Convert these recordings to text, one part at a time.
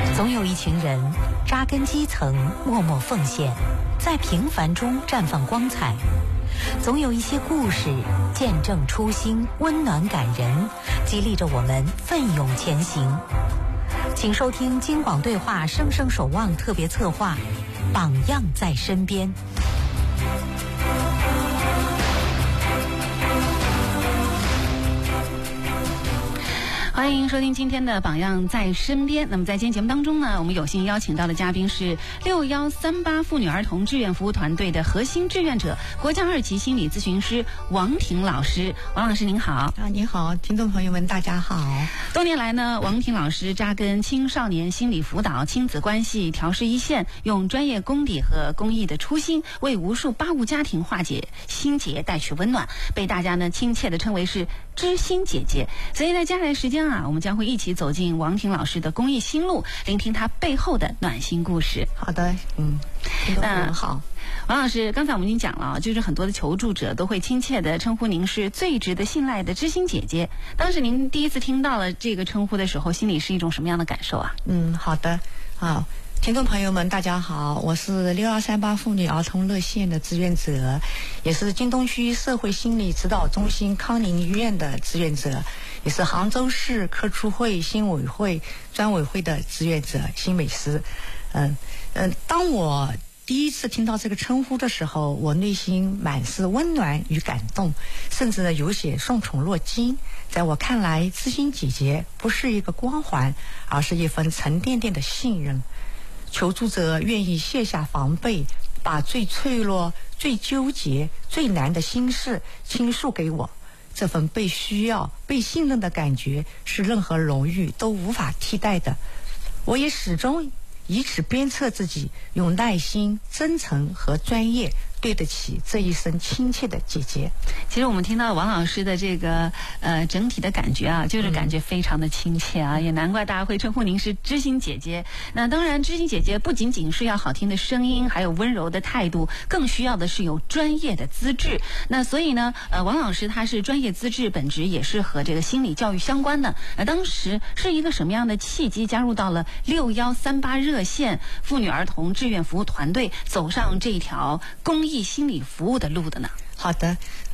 总有一群人扎根基层，默默奉献，在平凡中绽放光彩。总有一些故事见证初心，温暖感人，激励着我们奋勇前行。请收听京广对话生生守望特别策划《榜样在身边》。欢迎收听今天的《榜样在身边》。那么在今天节目当中呢，我们有幸邀请到的嘉宾是6138妇女儿童志愿服务团队的核心志愿者、国家2级心理咨询师王婷老师。王老师您好。 您好，听众朋友们大家好。 多年来呢，王婷老师扎根青少年心理辅导、亲子关系调试一线，用专业功底和公益的初心，为无数八无家庭化解心结，带去温暖，被大家呢亲切地称为是知心姐姐。所以在接下来时间我们将会一起走进王婷老师的公益心路，聆听她背后的暖心故事。 好的，听众朋友们好。 王老师，刚才我们已经讲了，就是很多的求助者都会亲切地称呼您是最值得信赖的知心姐姐。当时您第一次听到了这个称呼的时候，心里是一种什么样的感受啊？ 好的，听众朋友们大家好，我是6138妇女儿童热线的志愿者，也是京东区社会心理指导中心康宁医院的志愿者，也是杭州市科促会新委会专委会的志愿者新美师。当我第一次听到这个称呼的时候，我内心满是温暖与感动，甚至呢有些受宠若惊。在我看来，知心姐姐不是一个光环，而是一份沉甸甸的信任。求助者愿意卸下防备，把最脆弱、最纠结、最难的心事倾诉给我。这份被需要、被信任的感觉是任何荣誉都无法替代的。我也始终以此鞭策自己，用耐心、真诚和专业对得起这一声亲切的姐姐。 其实我们听到王老师的这个整体的感觉就是感觉非常的亲切也难怪大家会称呼您是知心姐姐。那当然，知心姐姐不仅仅是要好听的声音，还有温柔的态度，更需要的是有专业的资质。那所以呢，王老师他是专业资质，本职也是和这个心理教育相关的。当时是一个什么样的契机加入到了6138热线妇女儿童志愿服务团队，走上这条公益心理服务的路的呢？ 好的，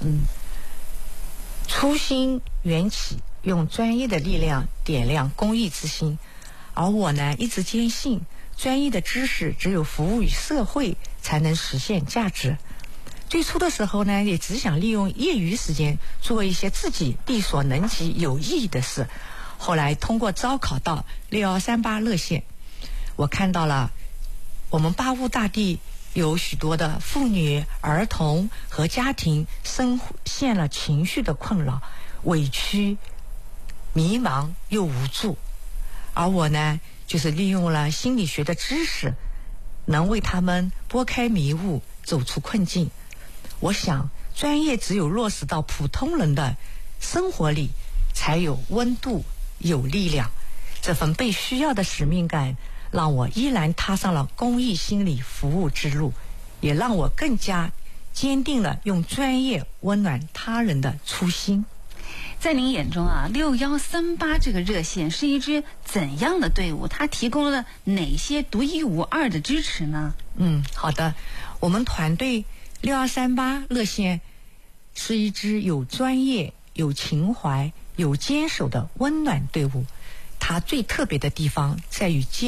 初心缘起，用专业的力量点亮公益之心。而我呢，一直坚信专业的知识只有服务于社会才能实现价值。最初的时候呢，也只想利用业余时间做一些自己力所能及有意义的事。后来通过招考到6138热线，我看到了我们八无大地有许多的妇女、儿童和家庭深陷了情绪的困扰，委屈、迷茫又无助。而我呢，就是利用了心理学的知识，能为他们拨开迷雾，走出困境。我想，专业只有落实到普通人的生活里，才有温度、有力量。这份被需要的使命感，让我依然踏上了公益心理服务之路，也让我更加坚定了用专业温暖他人的初心。 在您眼中6138这个热线是一支怎样的队伍？它提供了哪些独一无二的支持呢？ 好的，我们团队6138热线是一支有专业、有情怀、有坚守的温暖队伍。它最特别的地方在于